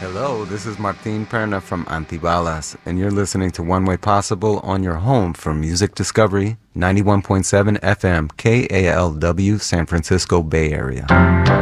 Hello, this is Martin Perna from Antibalas, and you're listening to One Way Possible on your home for music discovery, 91.7 FM, KALW, San Francisco Bay Area.